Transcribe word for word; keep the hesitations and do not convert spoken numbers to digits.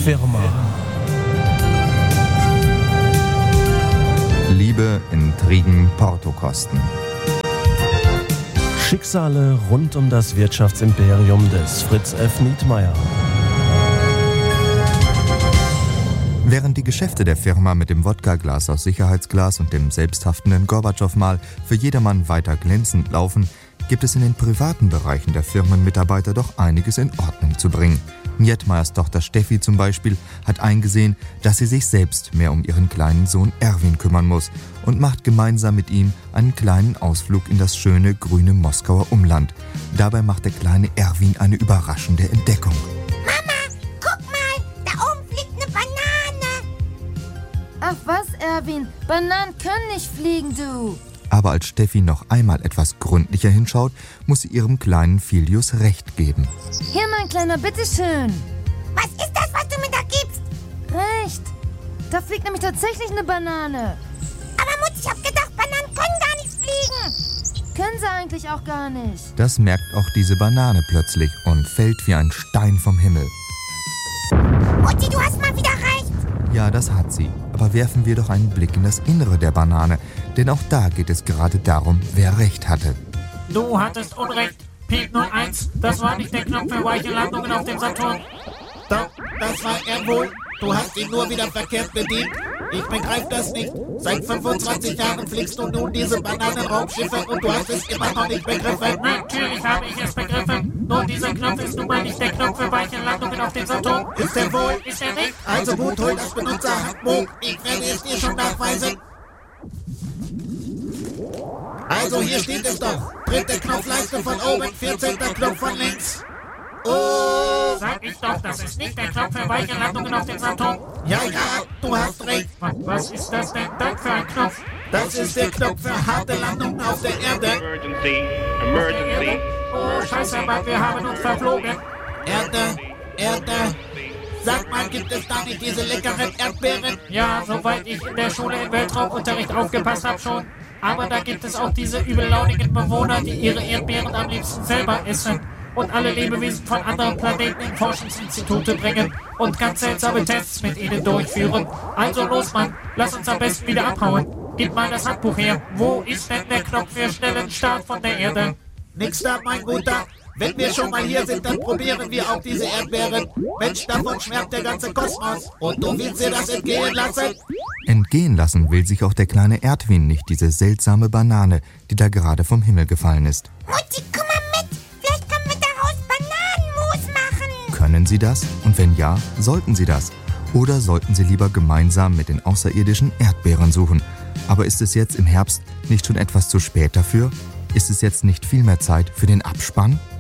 Firma. Liebe, Intrigen, Portokosten. Schicksale rund um das Wirtschaftsimperium des Fritz F. Nietmeyer. Während die Geschäfte der Firma mit dem Wodka-Glas aus Sicherheitsglas und dem selbsthaftenden Gorbatschow-Mal für jedermann weiter glänzend laufen, gibt es in den privaten Bereichen der Firmenmitarbeiter doch einiges in Ordnung zu bringen. Nietmeyers Tochter Steffi zum Beispiel hat eingesehen, dass sie sich selbst mehr um ihren kleinen Sohn Erwin kümmern muss und macht gemeinsam mit ihm einen kleinen Ausflug in das schöne grüne Moskauer Umland. Dabei macht der kleine Erwin eine überraschende Entdeckung. Ach was, Erwin, Bananen können nicht fliegen, du. Aber als Steffi noch einmal etwas gründlicher hinschaut, muss sie ihrem kleinen Filius recht geben. Hier, mein Kleiner, bitteschön. Was ist das, was du mir da gibst? Recht. Da fliegt nämlich tatsächlich eine Banane. Aber Mutti, ich hab gedacht, Bananen können gar nicht fliegen. Können sie eigentlich auch gar nicht. Das merkt auch diese Banane plötzlich und fällt wie ein Stein vom Himmel. Mutti, du hast mal wieder recht. Ja, das hat sie. Aber werfen wir doch einen Blick in das Innere der Banane, denn auch da geht es gerade darum, wer Recht hatte. Du hattest Unrecht. P null eins, das war nicht der Knopf für weiche Landungen auf dem Saturn. Doch, das war er wohl. Du hast ihn nur wieder verkehrt bedient. Ich begreife das nicht. Seit fünfundzwanzig Jahren fliegst du nun diese Bananenraumschiffe und du hast es immer noch nicht begriffen. Natürlich habe ich es begriffen. Nur dieser Knopf ist nun mal nicht der Knopf für weiche Landungen auf dem Saturn. Ist er wohl? Ist er nicht? Also gut, hol das Benutzerhandbuch. Ich werde es dir schon nachweisen. Also hier steht es doch. Dritte Knopfleiste von oben, vierzehnter Knopf von links. Oh! Sag ich doch, das ist nicht der Knopf für weiche Landungen auf dem Saturn. Ja, ja, du hast recht. Was ist das denn dann für ein Knopf? Das ist der Knopf für harte Landungen auf der Erde. Emergency, emergency. Oh, scheiße, Mann, wir haben uns verflogen. Erde, Erde. Sag mal, gibt es da nicht diese leckeren Erdbeeren? Ja, soweit ich in der Schule im Weltraumunterricht aufgepasst habe schon. Aber da gibt es auch diese übellaunigen Bewohner, die ihre Erdbeeren am liebsten selber essen und alle Lebewesen von anderen Planeten in Forschungsinstitute bringen und ganz seltsame Tests mit ihnen durchführen. Also los, Mann, lass uns am besten wieder abhauen. Gib mal das Handbuch her. Wo ist denn der Knopf für schnellen Start von der Erde? Nix da, mein Guter. Wenn wir schon mal hier sind, dann probieren wir auch diese Erdbeeren. Mensch, davon schwärmt der ganze Kosmos. Und du willst dir das entgehen lassen? Entgehen lassen will sich auch der kleine Erdwin nicht, diese seltsame Banane, die da gerade vom Himmel gefallen ist. Mutti, komm mal mit. Vielleicht können wir daraus Bananenmus machen. Können Sie das? Und wenn ja, sollten Sie das? Oder sollten Sie lieber gemeinsam mit den außerirdischen Erdbeeren suchen? Aber ist es jetzt im Herbst nicht schon etwas zu spät dafür? Ist es jetzt nicht viel mehr Zeit für den Abspann?